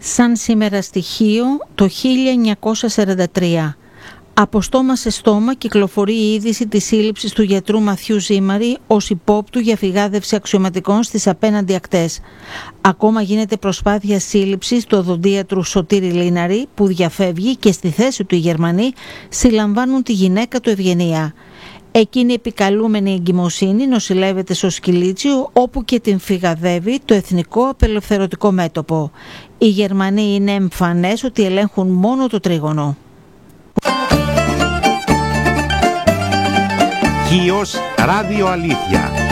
Σαν σήμερα στοιχείο το 1943. Από στόμα σε στόμα κυκλοφορεί η είδηση της σύλληψης του γιατρού Μαθιού Ζήμαρη ως υπόπτου για φυγάδευση αξιωματικών στις απέναντι ακτές. Ακόμα γίνεται προσπάθεια σύλληψης του οδοντίατρου Σωτήρη Λίναρη που διαφεύγει και στη θέση του οι Γερμανοί συλλαμβάνουν τη γυναίκα του Ευγενία. Εκείνη επικαλούμενη εγκυμοσύνη νοσηλεύεται στο Σκυλίτσιο όπου και την φυγαδεύει το Εθνικό Απελευθερωτικό Μέτωπο. Οι Γερμανοί είναι εμφανές ότι ελέγχουν μόνο το τρίγωνο. Χίος Ράδιο Αλήθεια.